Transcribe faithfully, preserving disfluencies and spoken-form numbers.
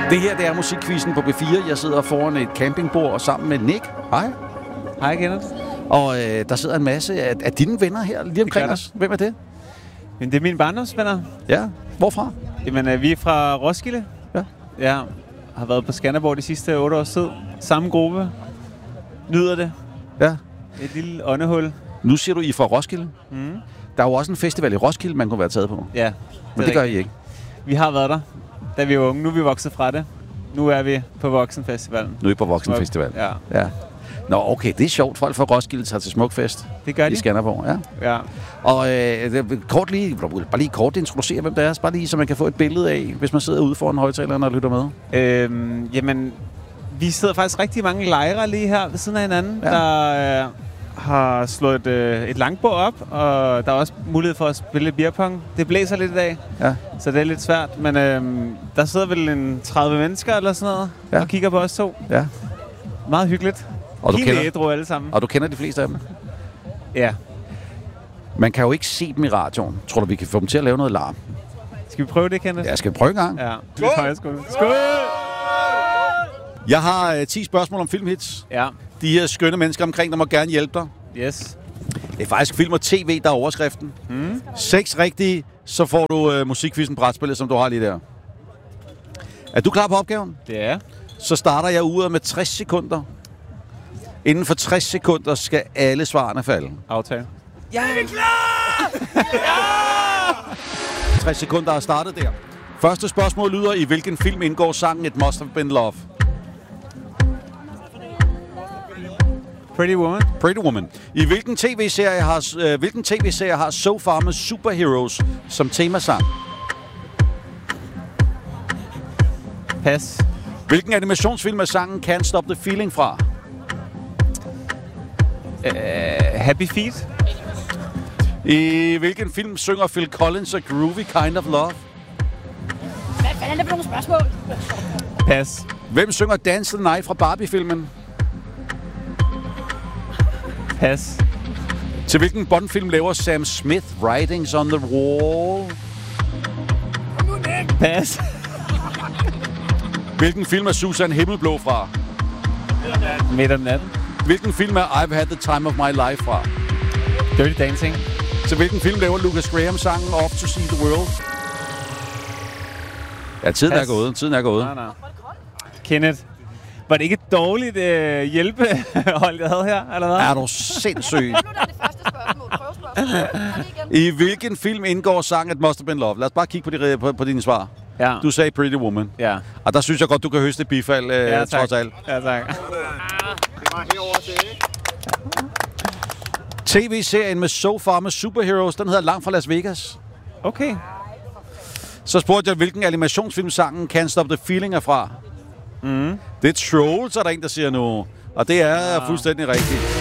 Det her, det er musikquizzen på B fire. Jeg sidder foran et campingbord sammen med Nick. Hej. Hej, Kenneth. Og øh, der sidder en masse af, af dine venner her lige omkring os. Hvem er det? Men det er mine barndomsvenner. Ja. Hvorfra? Jamen, øh, vi er fra Roskilde. Ja. Ja. Har været på Skanderborg de sidste otte års tid. Samme gruppe. Nyder det. Ja. Et lille åndehul. Nu siger du, I er fra Roskilde. Mm. Der er jo også en festival i Roskilde, man kunne være taget på. Ja. Det Men det gør I ikke. Vi har været der, da vi var unge. Nu er vi vokset fra det. Nu er vi på Voksenfestivalen. Nu er I på Voksenfestivalen. Ja. Ja. Nå, okay, det er sjovt. Folk fra Roskilde tager til Smukfest. Det gør de. I Skanderborg, ja. Ja. Og øh, kort lige, bare lige kort introducere, hvem det er. Bare lige, så man kan få et billede af, hvis man sidder ude foran højtalerne og lytter med. Øhm, jamen, vi sidder faktisk rigtig mange lejre lige her ved siden af hinanden, ja. der øh, har slået et, øh, et langbord op, og der er også mulighed for at spille beerpong. Det blæser lidt i dag, ja. så det er lidt svært, men øh, der sidder vel en tredive mennesker eller sådan noget, ja. og kigger på os to. Ja. Meget hyggeligt. Og du, kender, ædru alle sammen. og du kender de fleste af dem? Ja. Man kan jo ikke se dem i radioen. Tror du, vi kan få dem til at lave noget larm? Skal vi prøve det, Kenneth? Ja, skal vi prøve en gang? Ja. Skål! Skål! Skål! Jeg har øh, ti spørgsmål om filmhits. Ja. De her skønne mennesker omkring, der må gerne hjælpe dig. Yes. Det er faktisk film og tv, der er overskriften. Mm. Seks rigtige, så får du øh, musikquizzen brætspillet, som du har lige der. Er du klar på opgaven? Det er. Så starter jeg uret med tres sekunder. Inden for tres sekunder skal alle svarene falde. Aftale. Jeg er klar! Ja! tres sekunder er startet der. Første spørgsmål lyder, i hvilken film indgår sangen It Must Have Been Love? Pretty Woman. Pretty Woman. I hvilken tv-serie har, øh, hvilken tv-serie har So Far med Superheroes som temasang? Pas. Hvilken animationsfilm er sangen Can't Stop the Feeling fra? Uh, Happy Feet. I hvilken film synger Phil Collins og Groovy Kind of Love? Hvad fanden er det for nogle spørgsmål? Pas. Hvem synger Dance the Night fra Barbie-filmen? Pas. Til hvilken Bond-film laver Sam Smith Writings on the Wall? Pas. Hvilken film er Susan Himmelblå fra? Midt om natten. Hvilken film er I've Had the Time of My Life fra? Dirty Dancing. Til hvilken film laver Lucas Graham sangen Off to See the World? Ja, tiden Pas. er gået. Tiden er gået. Nej, nej. Kenneth, var det ikke et dårligt øh, hjælpehold, jeg havde her, eller hvad? Er du sindssyg? Nu er det første spørgsmål. Prøvespørgsmål. I hvilken film indgår sangen It Must Have Been Love? Lad os bare kigge på, de, på, på dine svar. Ja. Du sagde Pretty Woman. Ja. Og der synes jeg godt, du kan høste et bifald, øh, Ja, tak. trods alt. Ja, tak. tv-serien med So Far med Superheroes, den hedder Langt fra Las Vegas. Okay. Så spurgte jeg, hvilken animationsfilm sangen Can't Stop the Feeling er fra. Mm. Det er Trolls, er der en, der siger nu. Og det er ah. fuldstændig rigtigt.